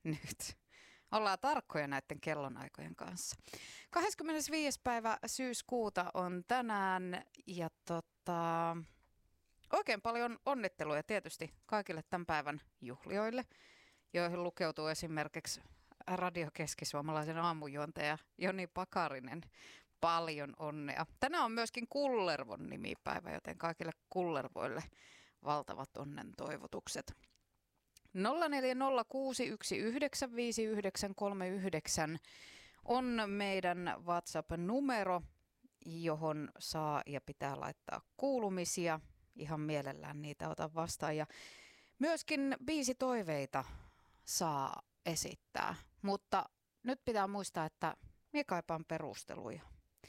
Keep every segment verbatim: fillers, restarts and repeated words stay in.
nyt. Ollaan tarkkoja näiden kellonaikojen kanssa. kahdeskymmenesviides päivä syyskuuta on tänään ja tota, oikein paljon onnitteluja tietysti kaikille tämän päivän juhlioille, joihin lukeutuu esimerkiksi Radio Keski-Suomalaisen aamujuontaja Joni Pakarinen. Paljon onnea. Tänään on myöskin Kullervon nimipäivä, joten kaikille Kullervoille valtavat onnen toivotukset. nolla neljä nolla kuusi yksi yhdeksän viisi yhdeksän kolme yhdeksän on meidän WhatsApp-numero, johon saa ja pitää laittaa kuulumisia. Ihan mielellään niitä otan vastaan. Ja myöskin biisitoiveita saa esittää, mutta nyt pitää muistaa, että minä kaipaan perusteluja.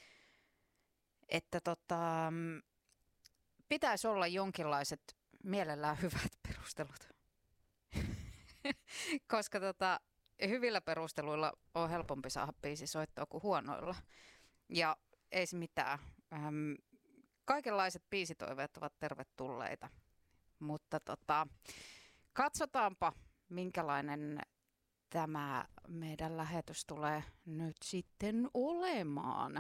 Että tota, pitäisi olla jonkinlaiset mielellään hyvät perustelut. Koska tota, hyvillä perusteluilla on helpompi saada biisi soittaa kuin huonoilla. Ja ei se mitään. Ähm, kaikenlaiset biisitoiveet ovat tervetulleita. Mutta tota, katsotaanpa, minkälainen tämä meidän lähetys tulee nyt sitten olemaan.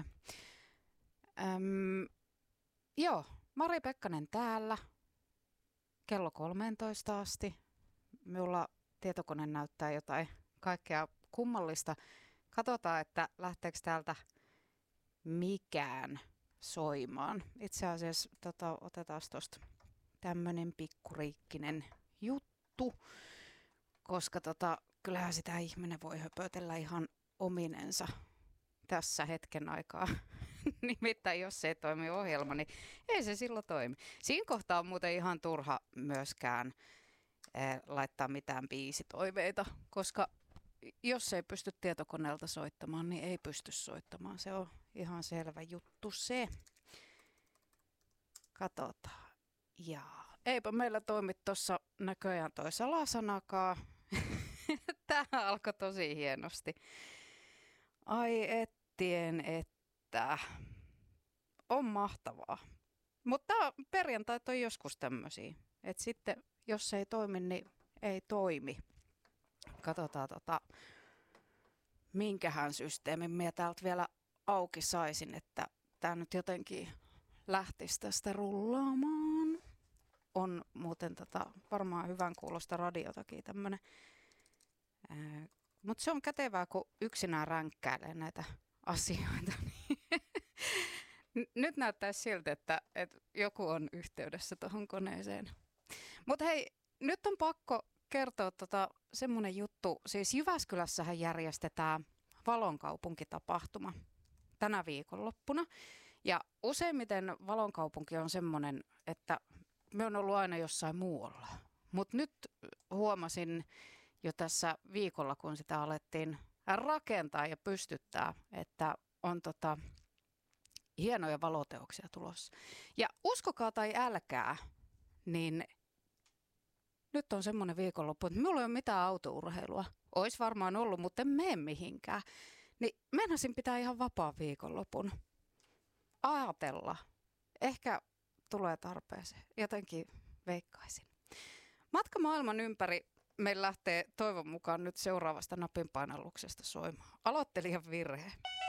Öm, joo, Mari Pekkanen täällä kello kolmeentoista asti. Minulla tietokone näyttää jotain kaikkea kummallista. Katsotaan, että lähteekö täältä mikään soimaan. Itse asiassa tota, otetaan tuosta tämmöinen pikkuriikkinen juttu, koska tota, kyllähän sitä ihminen voi höpötellä ihan ominensa tässä hetken aikaa. Nimittäin jos ei toimi ohjelma, niin ei se silloin toimi. Siinä kohtaa on muuten ihan turha myöskään eh, laittaa mitään biisitoiveita, koska jos ei pysty tietokoneelta soittamaan, niin ei pysty soittamaan. Se on ihan selvä juttu se. Katsotaan. Ja eipä meillä toimi tuossa näköjään toi salasanakaan. Tämä alkoi tosi hienosti. Ai ettien, että on mahtavaa. Mutta perjantait on joskus tämmöisiä. Että sitten jos ei toimi, niin ei toimi. Katsotaan tota, minkähän systeemin minä täältä vielä auki saisin, että tämä nyt jotenkin lähtisi tästä rullaamaan. On muuten tota, varmaan hyvän kuulosta radiotakin tämmöinen. Mutta se on kätevää, kun yksinään ränkkäilee näitä asioita. Nyt näyttäisi siltä, että, että joku on yhteydessä tuohon koneeseen. Mutta hei, nyt on pakko kertoa tota, semmoinen juttu. Siis Jyväskylässähän järjestetään Valonkaupunkitapahtuma tänä viikonloppuna. Ja useimmiten Valonkaupunki on semmoinen, että me on ollut aina jossain muualla. Mutta nyt huomasin jo tässä viikolla, kun sitä alettiin rakentaa ja pystyttää, että on tota hienoja valoteoksia tulossa. Ja uskokaa tai älkää, niin nyt on semmoinen viikonloppu, että minulla ei ole mitään autourheilua. Ois varmaan ollut, mutta en mene mihinkään. Niin meinasin pitää ihan vapaa viikonlopun. Ajatella. Ehkä tulee tarpeeseen. Jotenkin veikkaisin. Matka maailman ympäri meillä lähtee toivon mukaan nyt seuraavasta napinpainalluksesta soimaan. Aloittelijan virhe.